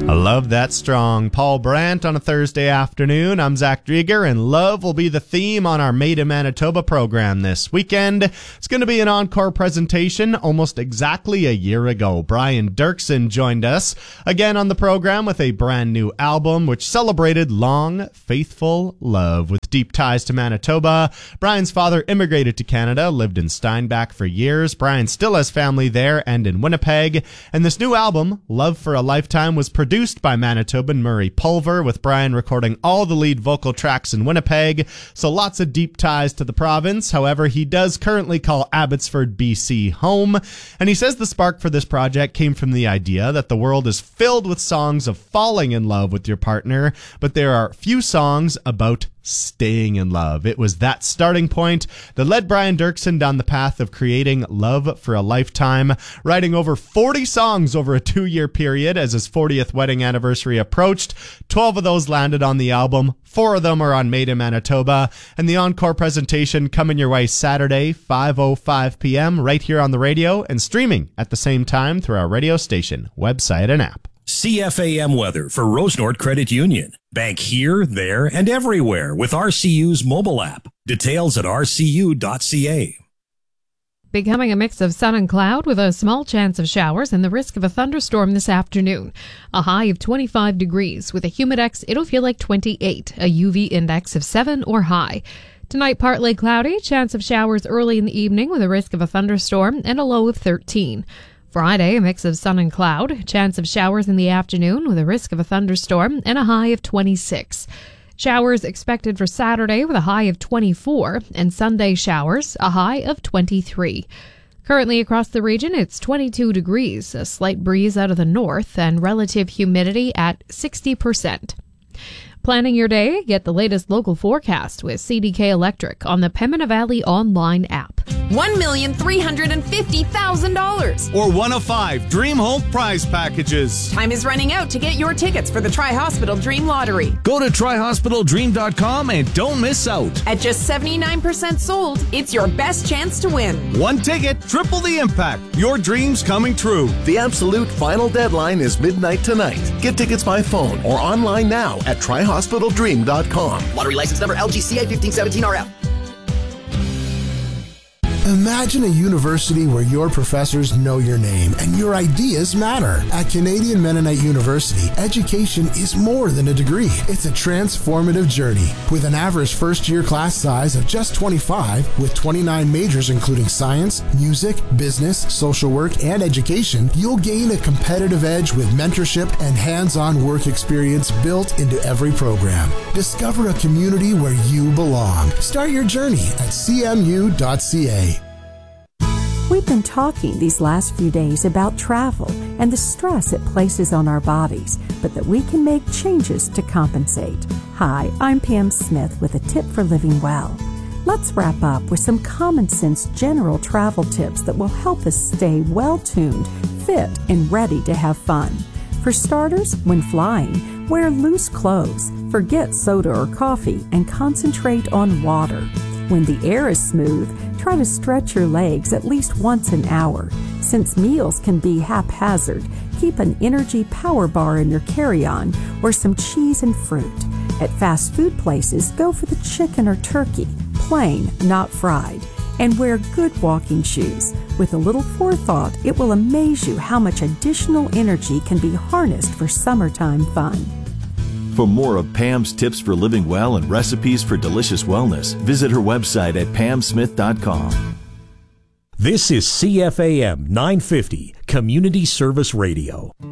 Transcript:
I love that strong Paul Brandt on a Thursday afternoon. I'm Zach Drieger, and love will be the theme on our Made in Manitoba program this weekend. It's going to be an encore presentation almost exactly a year ago. Brian Dirksen joined us again on the program with a brand new album which celebrated long, faithful love. With deep ties to Manitoba, Brian's father immigrated to Canada, lived in Steinbach for years. Brian still has family there and in Winnipeg. And this new album, Love for a Lifetime, was produced by Manitoban Murray Pulver, with Brian recording all the lead vocal tracks in Winnipeg, so lots of deep ties to the province. However, he does currently call Abbotsford, BC home, and he says the spark for this project came from the idea that the world is filled with songs of falling in love with your partner, but there are few songs about staying in love. It was that starting point that led Brian Dirksen down the path of creating Love for a Lifetime, writing over 40 songs over a 2-year period as his 40th wedding anniversary approached. 12 of those landed on the album, 4 of them are on Made in Manitoba, and the encore presentation coming your way Saturday, 5:05 p.m. right here on the radio, and streaming at the same time through our radio station, website, and app. CFAM weather for Rosenort Credit Union. Bank here, there, and everywhere with RCU's mobile app. Details at rcu.ca. Becoming a mix of sun and cloud with a small chance of showers and the risk of a thunderstorm this afternoon. A high of 25 degrees. With a humidex, it'll feel like 28. A UV index of 7 or high. Tonight, partly cloudy. Chance of showers early in the evening with a risk of a thunderstorm and a low of 13. Friday, a mix of sun and cloud. Chance of showers in the afternoon with a risk of a thunderstorm and a high of 26. Showers expected for Saturday with a high of 24, and Sunday showers, a high of 23. Currently across the region, it's 22 degrees, a slight breeze out of the north, and relative humidity at 60%. Planning your day? Get the latest local forecast with CDK Electric on the Pembina Valley online app. $1,350,000. Or one of 5 Dream Home prize packages. Time is running out to get your tickets for the Tri-Hospital Dream Lottery. Go to tryhospitaldream.com and don't miss out. At just 79% sold, it's your best chance to win. One ticket, triple the impact. Your dreams coming true. The absolute final deadline is midnight tonight. Get tickets by phone or online now at tryhospitaldream.com. Lottery license number LGCA 1517RF. Imagine a university where your professors know your name and your ideas matter. At Canadian Mennonite University, education is more than a degree. It's a transformative journey. With an average first-year class size of just 25, with 29 majors including science, music, business, social work, and education, you'll gain a competitive edge with mentorship and hands-on work experience built into every program. Discover a community where you belong. Start your journey at cmu.ca. We've been talking these last few days about travel and the stress it places on our bodies, but that we can make changes to compensate. Hi, I'm Pam Smith with a tip for living well. Let's wrap up with some common sense general travel tips that will help us stay well-tuned, fit, and ready to have fun. For starters, when flying, wear loose clothes, forget soda or coffee, and concentrate on water. When the air is smooth, try to stretch your legs at least once an hour. Since meals can be haphazard, keep an energy power bar in your carry-on or some cheese and fruit. At fast food places, go for the chicken or turkey, plain, not fried, and wear good walking shoes. With a little forethought, it will amaze you how much additional energy can be harnessed for summertime fun. For more of Pam's tips for living well and recipes for delicious wellness, visit her website at pamsmith.com. This is CFAM 950, Community Service Radio.